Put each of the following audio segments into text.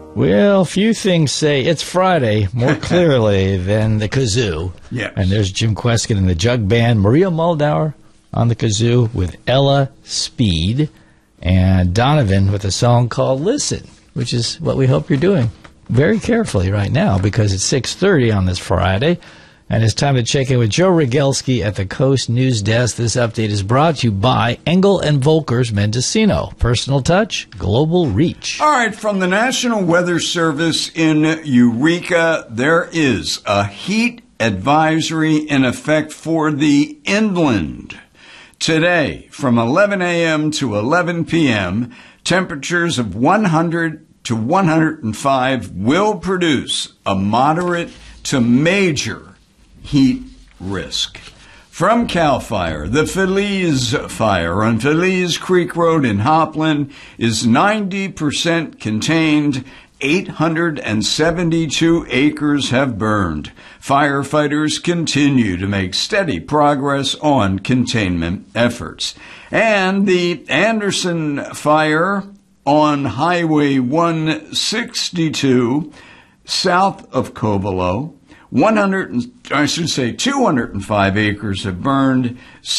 Well, few things say it's Friday more clearly than the kazoo. Yes. And there's Jim Kweskin and the Jug Band, Maria Moldauer on the kazoo with Ella Speed, and Donovan with a song called Listen, which is what we hope you're doing very carefully right now because it's 6:30 on this Friday. And it's time to check in with Joe Rogelski at the Coast News Desk. This update is brought to you by Engel and Volkers Mendocino. Personal touch, global reach. All right, from the National Weather Service in Eureka, there is a heat advisory in effect for the inland. Today, from 11 a.m. to 11 p.m., temperatures of 100 to 105 will produce a moderate to major heat risk. From CAL FIRE, the Feliz Fire on Feliz Creek Road in Hopland is 90% contained. 872 acres have burned. Firefighters continue to make steady progress on containment efforts. And the Anderson Fire on Highway 162 south of Covelo, 205 acres have burned,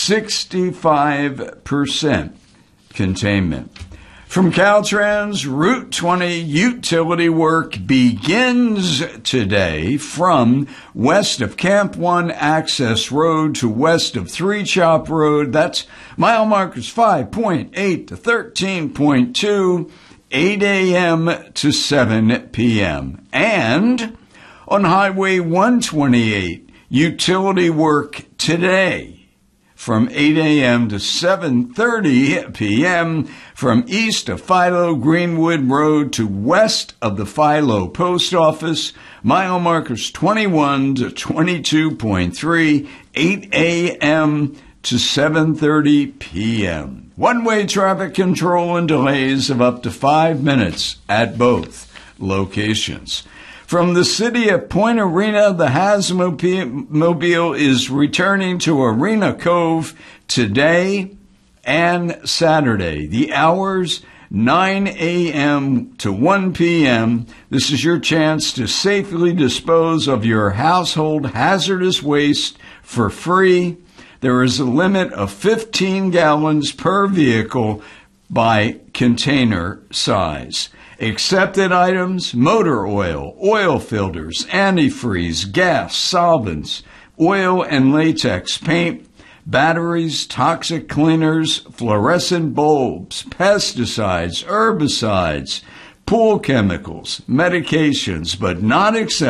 65% containment. From Caltrans, Route 20 utility work begins today from west of Camp 1 Access Road to west of Three Chop Road. That's mile markers 5.8 to 13.2, 8 a.m. to 7 p.m. And on Highway 128, utility work today from 8 a.m. to 7:30 p.m. from east of Philo Greenwood Road to west of the Philo Post Office, mile markers 21 to 22.3, 8 a.m. to 7:30 p.m. One-way traffic control and delays of up to 5 minutes at both locations. From the city of Point Arena, the Hazmobile is returning to Arena Cove today and Saturday. The hours, 9 a.m. to 1 p.m. This is your chance to safely dispose of your household hazardous waste for free. There is a limit of 15 gallons per vehicle by container size. Accepted items, motor oil, oil filters, antifreeze, gas, solvents, oil and latex paint, batteries, toxic cleaners, fluorescent bulbs, pesticides, herbicides, pool chemicals, medications, but not accepted.